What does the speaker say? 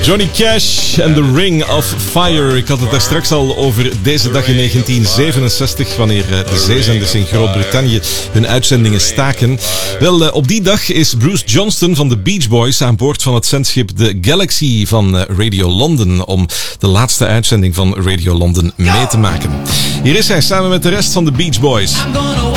Johnny Cash en The Ring of Fire. Ik had het daar straks al over deze dag in 1967, wanneer de zeezenders in Groot-Brittannië hun uitzendingen staken. Wel, op die dag is Bruce Johnston van de Beach Boys aan boord van het zendschip The Galaxy van Radio London om de laatste uitzending van Radio London mee te maken. Hier is hij samen met de rest van de Beach Boys.